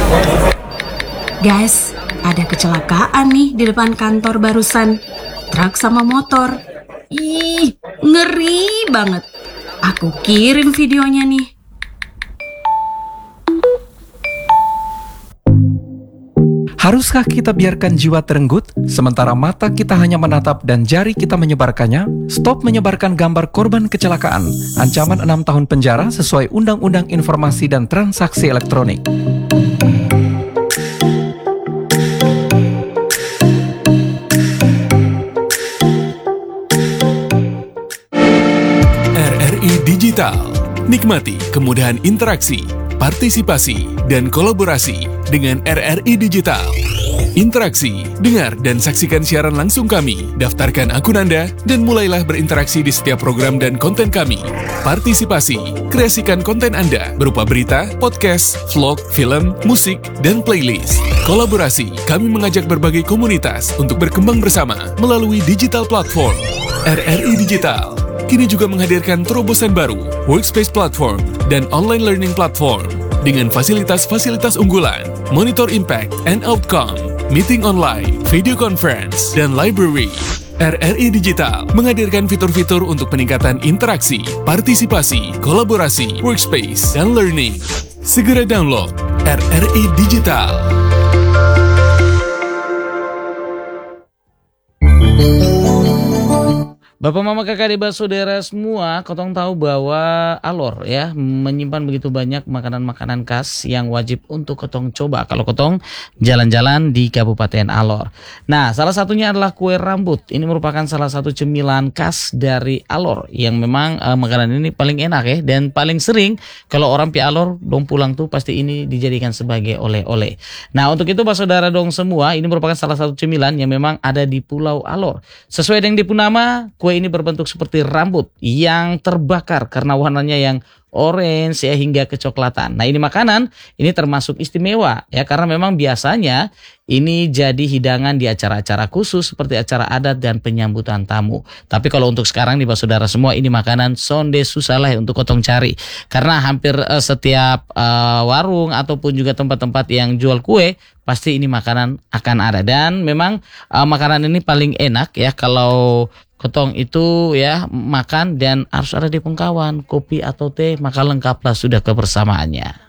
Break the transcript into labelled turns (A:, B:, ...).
A: Guys, ada kecelakaan nih di depan kantor barusan. Truk sama motor. Ih, ngeri banget. Aku kirim videonya nih.
B: Haruskah kita biarkan jiwa terenggut, sementara mata kita hanya menatap dan jari kita menyebarkannya? Stop menyebarkan gambar korban kecelakaan. Ancaman 6 tahun penjara sesuai Undang-Undang Informasi dan Transaksi Elektronik.
C: RRI Digital. Nikmati kemudahan interaksi, partisipasi, dan kolaborasi dengan RRI Digital. Interaksi, dengar dan saksikan siaran langsung kami, daftarkan akun Anda, dan mulailah berinteraksi di setiap program dan konten kami. Partisipasi, kreasikan konten Anda berupa berita, podcast, vlog, film, musik, dan playlist. Kolaborasi, kami mengajak berbagai komunitas untuk berkembang bersama melalui digital platform. RRI Digital kini juga menghadirkan terobosan baru, workspace platform, dan online learning platform dengan fasilitas-fasilitas unggulan, monitor impact and outcome, meeting online, video conference, dan library. RRI Digital menghadirkan fitur-fitur untuk peningkatan interaksi, partisipasi, kolaborasi, workspace, dan learning. Segera download RRI Digital.
D: Bapak, Mama, Kakak, Adik, Saudara semua, kotong tahu bahwa Alor ya menyimpan begitu banyak makanan-makanan khas yang wajib untuk kotong coba kalau kotong jalan-jalan di Kabupaten Alor. Nah, salah satunya adalah kue rambut. Ini merupakan salah satu cemilan khas dari Alor yang memang makanan ini paling enak ya, dan paling sering kalau orang pi Alor dong pulang tuh pasti ini dijadikan sebagai oleh-oleh. Nah, untuk itu Pak Saudara dong semua, ini merupakan salah satu cemilan yang memang ada di Pulau Alor. Sesuai dengan dipunama, kue ini berbentuk seperti rambut yang terbakar karena warnanya yang orange ya hingga kecoklatan. Nah, ini makanan ini termasuk istimewa ya karena memang biasanya ini jadi hidangan di acara-acara khusus seperti acara adat dan penyambutan tamu. Tapi kalau untuk sekarang nih Pak Saudara semua, ini makanan sonde susah lah untuk kotong cari karena hampir setiap warung ataupun juga tempat-tempat yang jual kue pasti ini makanan akan ada. Dan memang makanan ini paling enak ya kalau kotong itu ya makan, dan harus ada di pengkawan, kopi atau teh, maka lengkaplah sudah kebersamaannya.